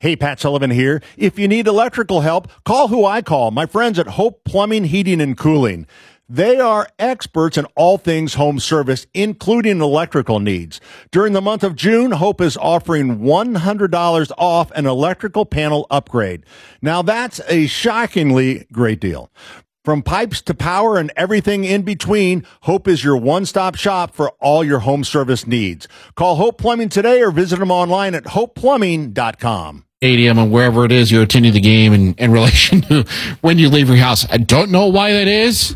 Hey, Pat Sullivan here. If you need electrical help, call who I call, my friends at Hope Plumbing, Heating, and Cooling. They are experts in all things home service, including electrical needs. During the month of June, Hope is offering $100 off an electrical panel upgrade. Now, that's a shockingly great deal. From pipes to power and everything in between, Hope is your one-stop shop for all your home service needs. Call Hope Plumbing today or visit them online at hopeplumbing.com. Stadium and wherever it is you're attending the game in relation to when you leave your house. I don't know why that is.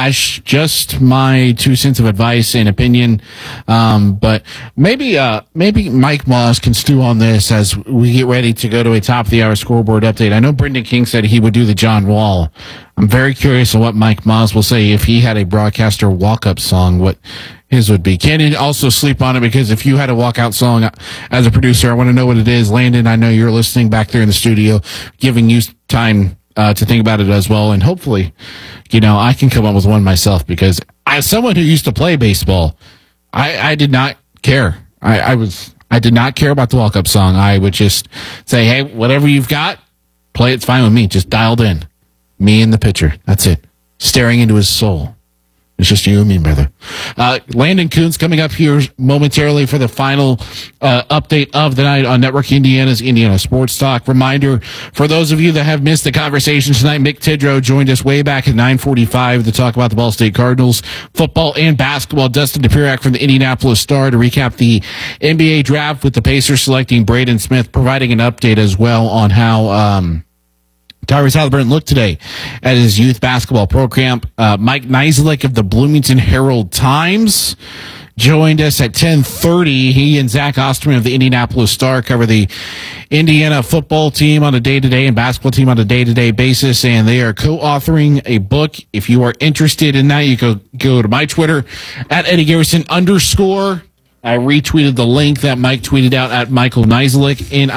Just my 2 cents of advice and opinion. But maybe Mike Moss can stew on this as we get ready to go to a top of the hour scoreboard update. I know Brendan King said he would do the John Wall. I'm very curious on what Mike Moss will say if he had a broadcaster walk-up song, what his would be. Can you also sleep on it? Because if you had a walkout song as a producer, I want to know what it is. Landon, I know you're listening back there in the studio, giving you time to think about it as well. And hopefully, I can come up with one myself, because as someone who used to play baseball, I did not care. I did not care about the walk-up song. I would just say, hey, whatever you've got, play it's fine with me. Just dialed in. Me and the pitcher. That's it. Staring into his soul. It's just you and me, brother. Landon Coons coming up here momentarily for the final update of the night on Network Indiana's Indiana Sports Talk. Reminder, for those of you that have missed the conversation tonight, Mick Tidrow joined us way back at 9:45 to talk about the Ball State Cardinals, football and basketball. Dustin DePirac from the Indianapolis Star to recap the NBA draft, with the Pacers selecting Braden Smith, providing an update as well on how Tyrese Halliburton looked today at his youth basketball program. Mike Nizilik of the Bloomington Herald-Times joined us at 10:30. He and Zach Osterman of the Indianapolis Star cover the Indiana football team on a day-to-day and basketball team on a day-to-day basis, and they are co-authoring a book. If you are interested in that, you go to my Twitter at Eddie Garrison _ I retweeted the link that Mike tweeted out at Michael Nizilik,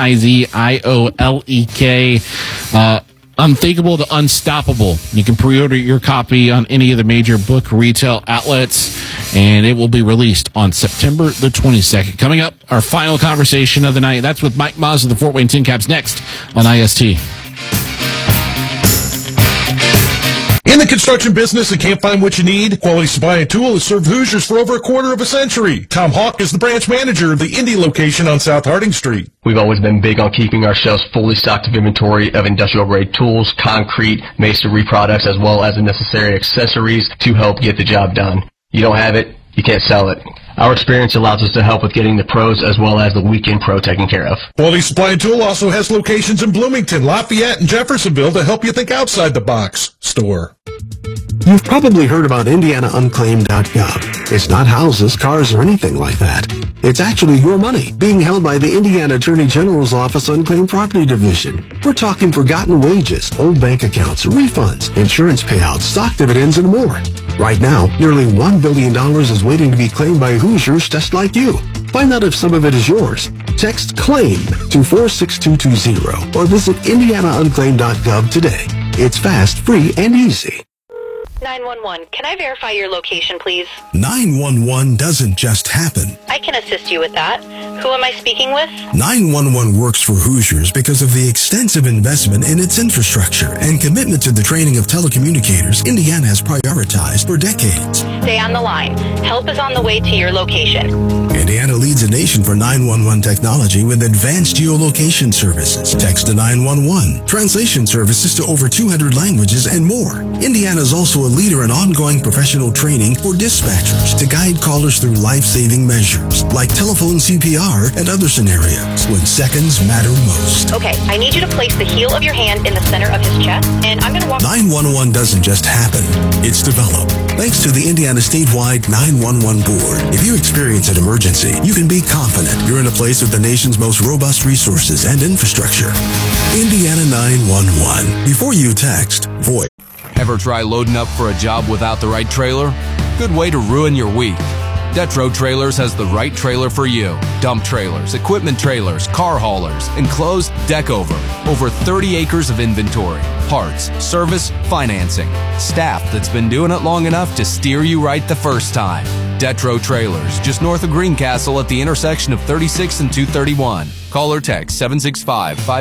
Niziolek. Unthinkable to Unstoppable. You can pre-order your copy on any of the major book retail outlets, and it will be released on September the 22nd. Coming up, our final conversation of the night. That's with Mike Moss of the Fort Wayne Tin Caps next on IST. In the construction business and can't find what you need? Quality Supply and Tool has served Hoosiers for over a quarter of a century. Tom Hawk is the branch manager of the Indy location on South Harding Street. We've always been big on keeping our shelves fully stocked of inventory of industrial-grade tools, concrete, masonry products, as well as the necessary accessories to help get the job done. You don't have it, you can't sell it. Our experience allows us to help with getting the pros as well as the weekend pro taken care of. Quality Supply and Tool also has locations in Bloomington, Lafayette, and Jeffersonville to help you think outside the box. Store. You've probably heard about IndianaUnclaimed.gov. It's not houses, cars, or anything like that. It's actually your money being held by the Indiana Attorney General's Office Unclaimed Property Division. We're talking forgotten wages, old bank accounts, refunds, insurance payouts, stock dividends, and more. Right now, nearly $1 billion is waiting to be claimed by Hoosiers just like you. Find out if some of it is yours. Text CLAIM to 46220 or visit IndianaUnclaimed.gov today. It's fast, free, and easy. 911, can I verify your location, please? 911 doesn't just happen. I can assist you with that. Who am I speaking with? 911 works for Hoosiers because of the extensive investment in its infrastructure and commitment to the training of telecommunicators Indiana has prioritized for decades. Stay on the line. Help is on the way to your location. Indiana leads the nation for 911 technology with advanced geolocation services, text to 911, translation services to over 200 languages, and more. Indiana is also a leader in ongoing professional training for dispatchers to guide callers through life-saving measures like telephone CPR and other scenarios when seconds matter most. Okay, I need you to place the heel of your hand in the center of his chest, and I'm going to walk... 911 doesn't just happen. It's developed. Thanks to the Indiana statewide 911 board. If you experience an emergency, you can be confident you're in a place with the nation's most robust resources and infrastructure. Indiana 911. Before you text, voice. Ever try loading up for a job without the right trailer? Good way to ruin your week. Detro Trailers has the right trailer for you. Dump trailers, equipment trailers, car haulers, enclosed deck over 30 acres of inventory, parts, service, financing, staff that's been doing it long enough to steer you right the first time. Detro Trailers, just north of Greencastle at the intersection of 36 and 231. Call or text 765-5